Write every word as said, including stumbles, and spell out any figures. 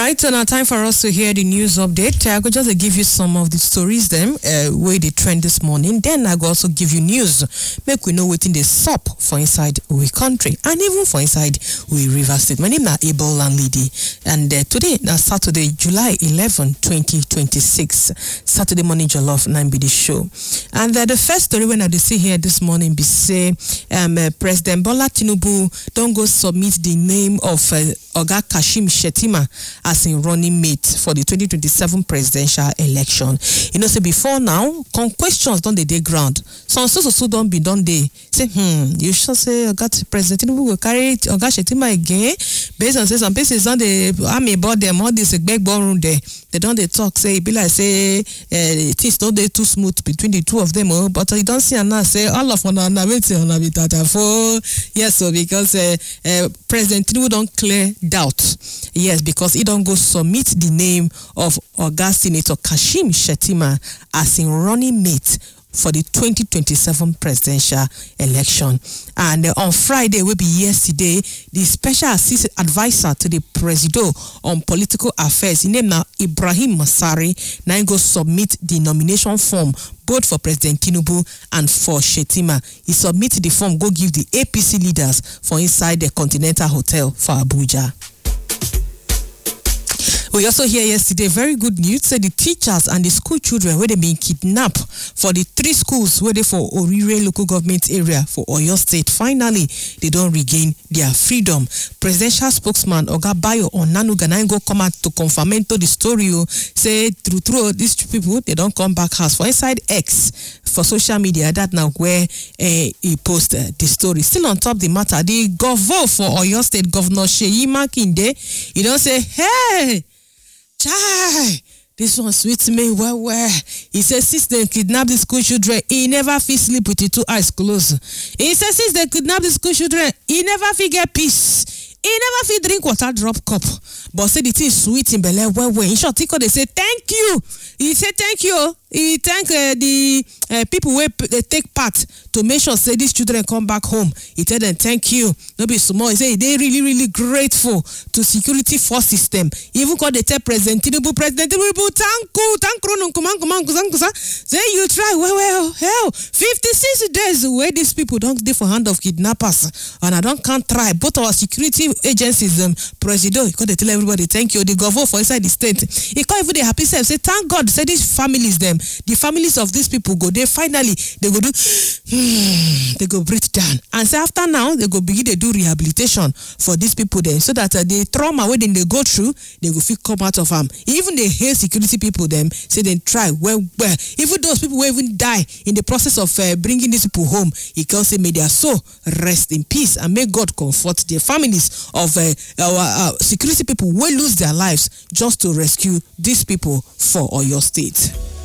right, so now time for us to hear the news update. I could just uh, give you some of the stories them uh, where they trend this morning. Then I will also give you news. Make we know what's in the sup for inside we country and even for inside we River State. My name is Abel Landlady, and uh, today now Saturday, July eleventh, twenty twenty-six. Saturday morning jollof nine B D show. And uh, the first story when I see here this morning be say um, uh, President Bola Tinubu don't go submit the name of uh, Oga Kashim Shettima as in running mate for the twenty twenty-seven presidential election. You know, say before now, con questions don't they dey ground. Some so so so don't be done they say, hmm, you should say Oga President Tinubu will carry Oga Shettima again. Based on say some places on the army about them, all this big ballroom there. They don't they talk, say, be like say uh, things don't they too smooth between the two of them, oh, but you don't see and now say all of one on waiting on a for yes, so because uh, uh, President Tinubu don't clear doubt. Yes, because he don't go submit the name of Oga Senator Kashim Shettima as in running mate for the twenty twenty-seven presidential election. And uh, on Friday, will be yesterday, the special assistant advisor to the Presido on political affairs, his name now Ibrahim Masari, now go submit the nomination form both for President Tinubu and for Shettima. He submit the form, go give the A P C leaders for inside the Continental Hotel for Abuja. We also hear yesterday very good news. Say the teachers and the school children where they been kidnapped for the three schools where they for Orire local government area for Oyo State. Finally, they don't regain their freedom. Presidential spokesman Oga Bayo Onanuga go come out to confirm to the story. Say through through these people they don't come back house for inside X for social media. That now where uh, he posted uh, the story. Still on top the matter, the governor for Oyo State, Governor Sheyi Makinde, he don't say hey. Chai, this one sweets me well well. He says since they kidnapped the school children, he never feel sleep with the two eyes closed. He says since they kidnapped the school children, he never feel get peace. He never feel drink water drop cup. But say the thing sweet in Bele well well. In short, they say thank you. He said thank you. He thank uh, the uh, people who they take part to make sure say these children come back home. He tell them thank you. No be small. He say they really really grateful to security force system. Even called they tell President Tinubu, President Tinubu, thank you, thank you, come on, come on, come on. Say you try well well hell. fifty-six days where these people don't dey for hand of kidnappers, and I don't can't try. Both our security agencies, um, President, because they tell everybody thank you. The governor for inside the state, he call even the happy self say thank God. Say these families them. The families of these people go there finally they go do they go breathe down and say after now they go begin to do rehabilitation for these people then so that uh, the trauma where they go through they go feel come out of them. Even the hair security people them say they try well well even those people who even die in the process of uh, bringing these people home. He can say may their soul rest in peace and may God comfort the families of uh, our uh, security people who lose their lives just to rescue these people for Oyo State.